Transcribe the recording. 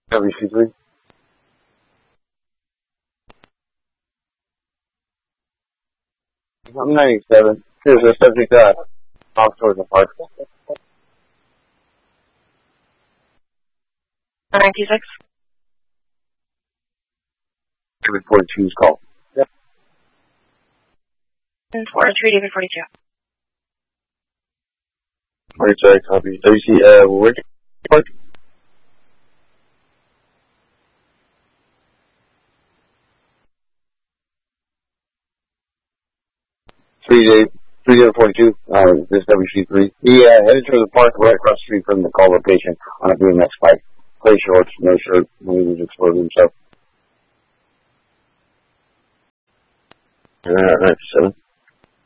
WC3. I'm 97. Here's a subject off towards the park. 926. David 42's call. Yep. 43, David 42. 42, copy. WC, where park? 3 David 42, this WC3. He, headed to the park right across the street from the call location on a BMX bike. Gray shorts, no shirt, when he was exploding himself. 97.